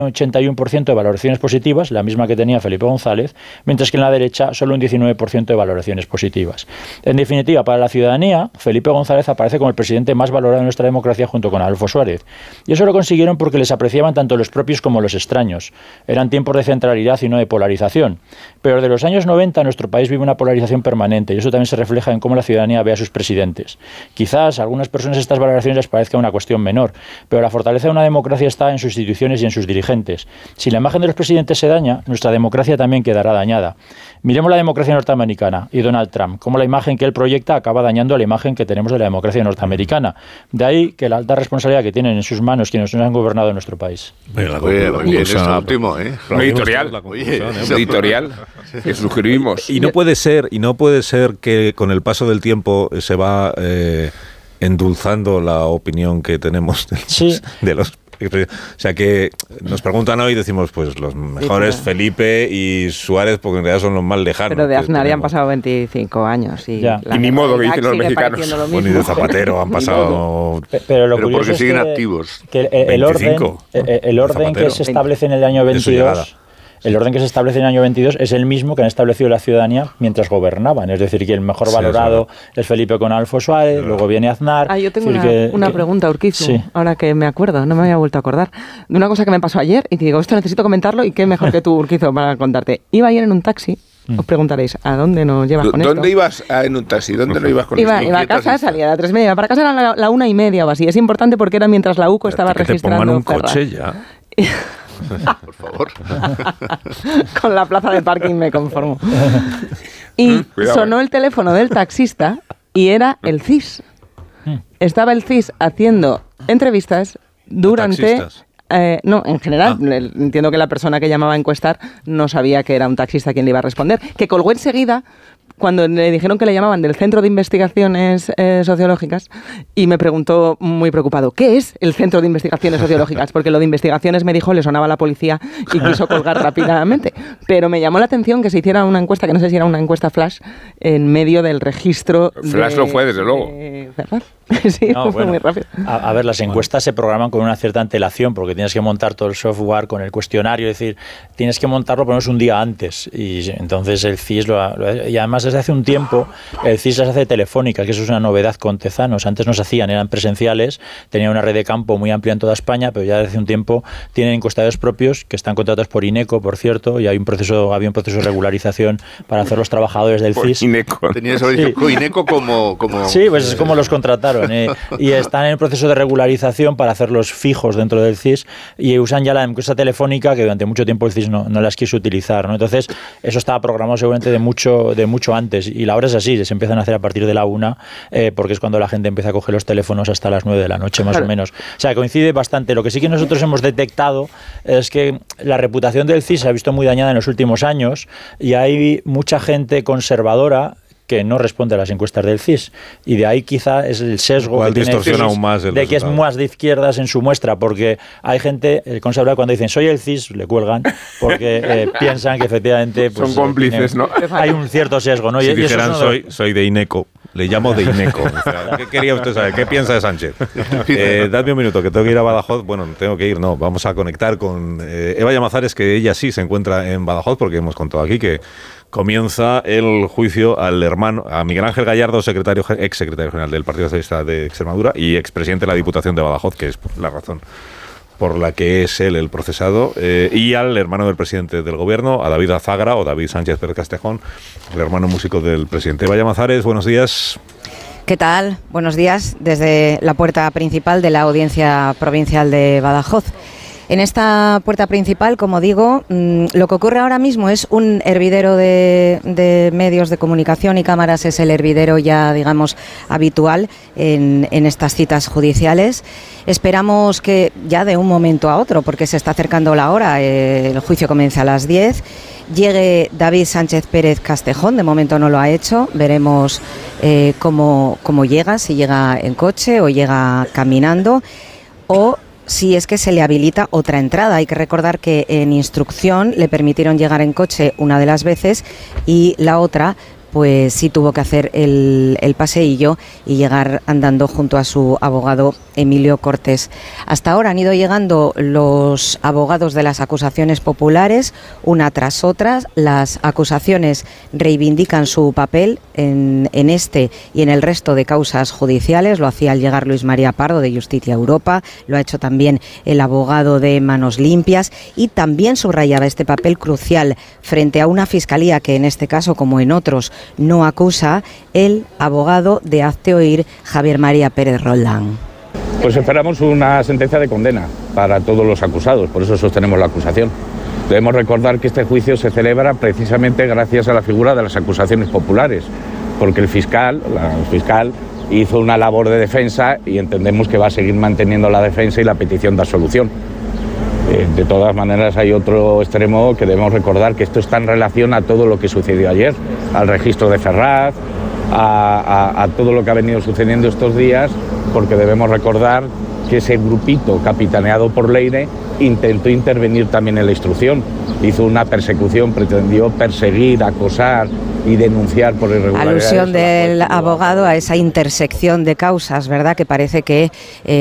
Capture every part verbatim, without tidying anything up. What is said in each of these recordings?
ochenta y uno por ciento de valoraciones positivas, la misma que tenía Felipe González, mientras que en la derecha solo un diecinueve por ciento de valoraciones positivas. En definitiva, para la ciudadanía, Felipe González aparece como el presidente más valorado de nuestra democracia junto con Adolfo Suárez. Y eso lo consiguieron porque les apreciaban tanto los propios como los extraños. Eran tiempos de centralidad y no de polarización. Pero de los años noventa nuestro país vive una polarización permanente y eso también se refleja en cómo la ciudadanía ve a sus presidentes. Quizás a algunas personas estas valoraciones les parezca una cuestión menor, pero la fortaleza de una democracia está en sus instituciones y en sus dirigentes. Si la imagen de los presidentes se daña, nuestra democracia también quedará dañada. Miremos la democracia norteamericana y Donald Trump, cómo la imagen que él proyecta acaba dañando la imagen que tenemos de la democracia norteamericana. De ahí que la alta responsabilidad que tienen en sus manos quienes nos han gobernado en nuestro país. Oye, oye, es óptimo, ¿eh? Un editorial, Oye, un editorial que suscribimos. Y no puede ser, y no puede ser que con el paso del tiempo se va eh, endulzando la opinión que tenemos de los, sí. de los o sea que nos preguntan hoy y decimos pues los mejores sí, Felipe y Suárez porque en realidad son los más lejanos. Pero de Aznar ya han pasado veinticinco años y, y ni modo que dicen los mexicanos. Bueno, y de Zapatero han pasado pero lo pero porque es siguen que, activos que el, el orden, el, el orden que se establece en el año veintidós El orden que se establece en el año veintidós es el mismo que han establecido la ciudadanía mientras gobernaban. Es decir, que el mejor sí, valorado es, es Felipe con Adolfo Suárez, claro. Luego viene Aznar. Ah, yo tengo una, que, una que, pregunta, Urquizu, sí. ahora que me acuerdo, no me había vuelto a acordar. De una cosa que me pasó ayer y te digo, esto necesito comentarlo y qué mejor que tú, Urquizu, para contarte. Iba ayer en un taxi. Os preguntaréis, ¿a dónde nos llevas con ¿Dónde esto? ¿Dónde ibas a, en un taxi? ¿Dónde no ibas con iba, esto? Iba a casa, salía a las tres y media. Para casa era la, la una y media o así. Es importante porque era mientras la U C O estaba que registrando. Te pongan un Ferraz. coche ya. Por favor. Con la plaza de parking me conformo. Y Cuidado, sonó eh. el teléfono del taxista y era el C I S. Estaba el C I S haciendo entrevistas durante... Eh, no, en general, ah. entiendo que la persona que llamaba a encuestar no sabía que era un taxista quien le iba a responder, que colgó enseguida cuando le dijeron que le llamaban del Centro de Investigaciones eh, Sociológicas y me preguntó muy preocupado, ¿qué es el Centro de Investigaciones Sociológicas? Porque lo de investigaciones me dijo, le sonaba a la policía y quiso colgar rápidamente. Pero me llamó la atención que se hiciera una encuesta, que no sé si era una encuesta flash, en medio del registro Flash de, lo fue, desde luego. De Ferraz. Sí, no, fue bueno, muy rápido. A, a ver, las encuestas se programan con una cierta antelación porque tienes que montar todo el software con el cuestionario, es decir, tienes que montarlo por lo menos un día antes y entonces el C I S lo, lo y además desde hace un tiempo el C I S las hace telefónicas, que eso es una novedad con Tezanos. Antes no se hacían, eran presenciales, tenían una red de campo muy amplia en toda España, pero ya desde hace un tiempo tienen encuestadores propios que están contratados por INECO, por cierto, y hay un proceso, había un proceso de regularización para hacer los trabajadores del por C I S. INECO. Tenías sí. INECO como, como... Sí, pues es como los contrataron. Eh, y están en el proceso de regularización para hacerlos fijos dentro del C I S y usan ya la encuesta telefónica que durante mucho tiempo el C I S no, no las quiso utilizar, ¿no? Entonces, eso estaba programado seguramente de mucho, de mucho antes y la hora es así, se empiezan a hacer a partir de la una eh, porque es cuando la gente empieza a coger los teléfonos hasta las nueve de la noche más claro. o menos. O sea, coincide bastante. Lo que sí que nosotros hemos detectado es que la reputación del C I S se ha visto muy dañada en los últimos años y hay mucha gente conservadora que no responde a las encuestas del C I S y de ahí quizá es el sesgo que tiene el C I S aún más el de que es más de izquierdas en su muestra porque hay gente el conservador cuando dicen soy el C I S le cuelgan porque eh, piensan que efectivamente pues, son cómplices, eh, ¿no? Hay un cierto sesgo, ¿no? Si y, dijeran y eso soy, soy de INECO, le llamo de INECO. O sea, ¿qué quería usted saber? ¿Qué piensa de Sánchez? Eh, dadme un minuto, que tengo que ir a Badajoz. Bueno, tengo que ir, no, vamos a conectar con eh, Eva Llamazares, que ella sí se encuentra en Badajoz porque hemos contado aquí que comienza el juicio al hermano, a Miguel Ángel Gallardo, secretario, ex secretario general del Partido Socialista de Extremadura y expresidente de la Diputación de Badajoz, que es la razón por la que es él el procesado, eh, y al hermano del presidente del gobierno, a David Azagra o David Sánchez Pérez Castejón, el hermano músico del presidente. Eva Llamazares, buenos días. ¿Qué tal? Buenos días desde la puerta principal de la Audiencia Provincial de Badajoz. En esta puerta principal, como digo, lo que ocurre ahora mismo es un hervidero de, de medios de comunicación y cámaras, es el hervidero ya, digamos, habitual en, en estas citas judiciales. Esperamos que ya de un momento a otro, porque se está acercando la hora, eh, el juicio comienza a las diez, llegue David Sánchez Pérez Castejón, de momento no lo ha hecho, veremos eh, cómo, cómo llega, si llega en coche o llega caminando, o si es que se le habilita otra entrada. Hay que recordar que en instrucción le permitieron llegar en coche una de las veces y la otra pues sí tuvo que hacer el, el paseillo y llegar andando junto a su abogado Emilio Cortés. Hasta ahora han ido llegando los abogados de las acusaciones populares, una tras otra. Las acusaciones reivindican su papel en, en este y en el resto de causas judiciales. Lo hacía al llegar Luis María Pardo, de Justicia Europa, lo ha hecho también el abogado de Manos Limpias, y también subrayaba este papel crucial frente a una fiscalía que en este caso, como en otros, no acusa, el abogado de Hazte Oír, Javier María Pérez Roldán. Pues esperamos una sentencia de condena para todos los acusados, por eso sostenemos la acusación. Debemos recordar que este juicio se celebra precisamente gracias a la figura de las acusaciones populares, porque el fiscal, la fiscal hizo una labor de defensa y entendemos que va a seguir manteniendo la defensa y la petición de absolución. Eh, de todas maneras, hay otro extremo que debemos recordar, que esto está en relación a todo lo que sucedió ayer, al registro de Ferraz, a, a, a todo lo que ha venido sucediendo estos días, porque debemos recordar que ese grupito capitaneado por Leire intentó intervenir también en la instrucción, hizo una persecución, pretendió perseguir, acosar y denunciar por irregularidades. Alusión del abogado a esa intersección de causas, ¿verdad?, que parece que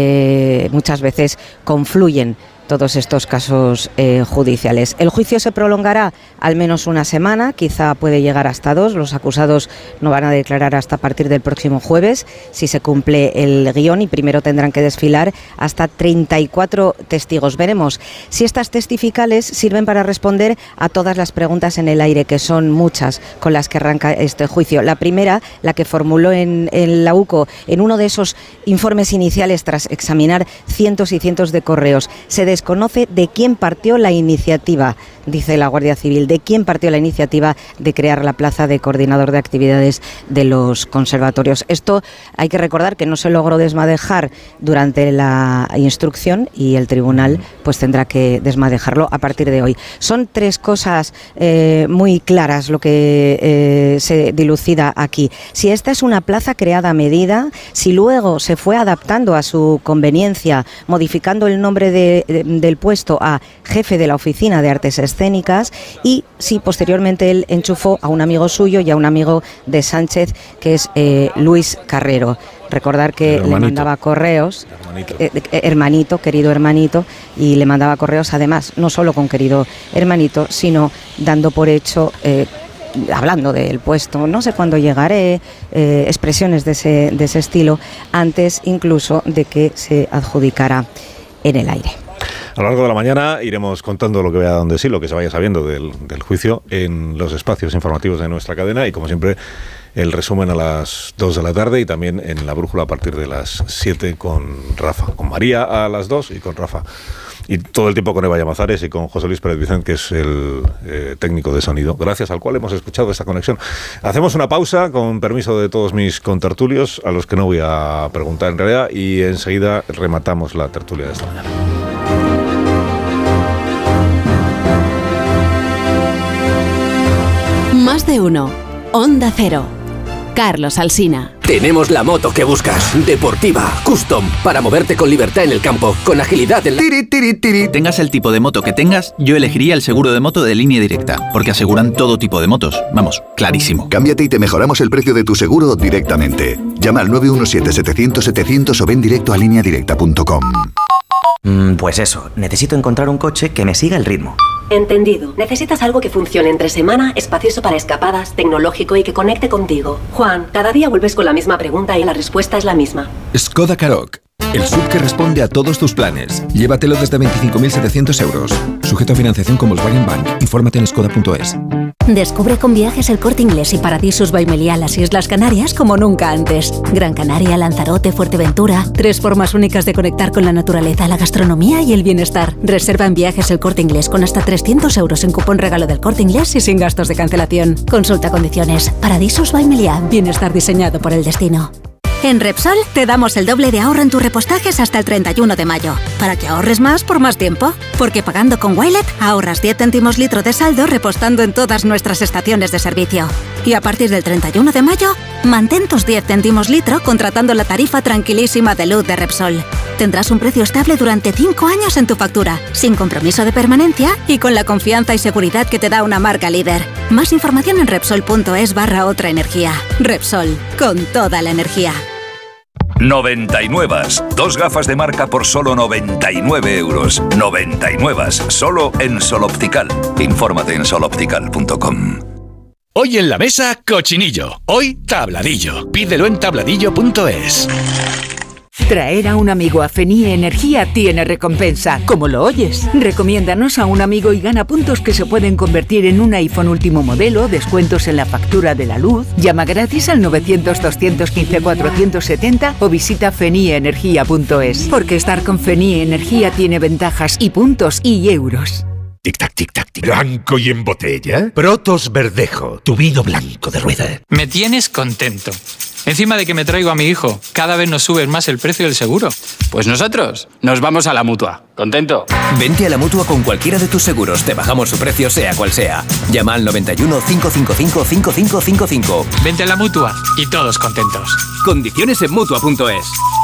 eh, muchas veces confluyen todos estos casos eh, judiciales. El juicio se prolongará al menos una semana, quizá puede llegar hasta dos. Los acusados no van a declarar hasta a partir del próximo jueves, si se cumple el guión, y primero tendrán que desfilar hasta treinta y cuatro testigos. Veremos si estas testificales sirven para responder a todas las preguntas en el aire, que son muchas, con las que arranca este juicio. La primera, la que formuló en, en la U C O, en uno de esos informes iniciales tras examinar cientos y cientos de correos. Se desconoce de quién partió la iniciativa, dice la Guardia Civil, de quién partió la iniciativa de crear la plaza de coordinador de actividades de los conservatorios. Esto hay que recordar que no se logró desmadejar durante la instrucción y el tribunal pues tendrá que desmadejarlo a partir de hoy. Son tres cosas eh, muy claras lo que eh, se dilucida aquí. Si esta es una plaza creada a medida, si luego se fue adaptando a su conveniencia, modificando el nombre de, de del puesto a jefe de la Oficina de Artes Escénicas, y si posteriormente él enchufó a un amigo suyo y a un amigo de Sánchez, que es eh, Luis Carrero. Recordar que le mandaba correos, hermanito. Eh, eh, hermanito, querido hermanito, y le mandaba correos además, no solo con querido hermanito, sino dando por hecho, eh, hablando del puesto, no sé cuándo llegaré, eh, expresiones de ese, de ese estilo, antes incluso de que se adjudicara en el aire. A lo largo de la mañana iremos contando lo que vaya donde sí, lo que se vaya sabiendo del, del juicio en los espacios informativos de nuestra cadena, y como siempre el resumen a las dos de la tarde y también en La Brújula a partir de las siete con Rafa, con María a las dos y con Rafa. Y todo el tiempo con Eva Llamazares y con José Luis Pérez Vicente, que es el eh, técnico de sonido, gracias al cual hemos escuchado esta conexión. Hacemos una pausa, con permiso de todos mis contertulios, a los que no voy a preguntar en realidad, y enseguida rematamos la tertulia de esta mañana. Más de uno. Onda Cero. Carlos Alsina. Tenemos la moto que buscas. Deportiva, custom, para moverte con libertad en el campo, con agilidad en la... Tiri, tiri, tiri. Tengas el tipo de moto que tengas, yo elegiría el seguro de moto de Línea Directa, porque aseguran todo tipo de motos. Vamos, clarísimo. Cámbiate y te mejoramos el precio de tu seguro directamente. Llama al nueve uno siete, setecientos, setecientos o ven directo a línea directa punto com. Mm, pues eso, necesito encontrar un coche que me siga el ritmo. Entendido. Necesitas algo que funcione entre semana, espacioso para escapadas, tecnológico y que conecte contigo. Juan, cada día vuelves con la misma pregunta y la respuesta es la misma. Skoda Karoq. El S U V que responde a todos tus planes. Llévatelo desde veinticinco mil setecientos euros. Sujeto a financiación con Volkswagen Bank. Infórmate en skoda punto es. Descubre con Viajes El Corte Inglés y Paradisus by Meliá las Islas Canarias como nunca antes. Gran Canaria, Lanzarote, Fuerteventura. Tres formas únicas de conectar con la naturaleza, la gastronomía y el bienestar. Reserva en Viajes El Corte Inglés con hasta trescientos euros en cupón regalo del Corte Inglés y sin gastos de cancelación. Consulta condiciones. Paradisus by Meliá. Bienestar diseñado por el destino. En Repsol te damos el doble de ahorro en tus repostajes hasta el treinta y uno de mayo, para que ahorres más por más tiempo. Porque pagando con Wilet ahorras diez céntimos litro de saldo repostando en todas nuestras estaciones de servicio. Y a partir del treinta y uno de mayo, mantén tus diez céntimos litro contratando la tarifa tranquilísima de luz de Repsol. Tendrás un precio estable durante cinco años en tu factura, sin compromiso de permanencia y con la confianza y seguridad que te da una marca líder. Más información en Repsol punto es barra otra energía. Repsol, con toda la energía. noventa y nueve. Dos gafas de marca por solo noventa y nueve euros. noventa y nueve. Solo en Sol Optical. Infórmate en sol optical punto com. Hoy en la mesa, cochinillo. Hoy, tabladillo. Pídelo en tabladillo punto es. Traer a un amigo a Fenie Energía tiene recompensa, como lo oyes. Recomiéndanos a un amigo y gana puntos que se pueden convertir en un iPhone último modelo, descuentos en la factura de la luz. Llama gratis al novecientos, doscientos quince, cuatrocientos setenta o visita fenie energía punto es. Porque estar con Fenie Energía tiene ventajas y puntos y euros. Tic-tac, tic-tac, tic. ¿Blanco y en botella? Protos Verdejo, tu vino blanco de rueda. Me tienes contento. Encima de que me traigo a mi hijo, cada vez nos sube más el precio del seguro. Pues nosotros nos vamos a la Mutua. ¿Contento? Vente a la Mutua con cualquiera de tus seguros. Te bajamos su precio sea cual sea. Llama al noventa y uno, cinco cinco cinco, cinco cinco cinco cinco. Vente a la Mutua y todos contentos. Condiciones en Mutua punto es.